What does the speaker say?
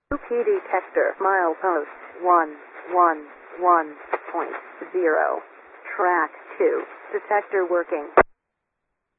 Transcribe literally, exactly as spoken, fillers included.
P detector milepost one one one point zero. Track two. Detector working.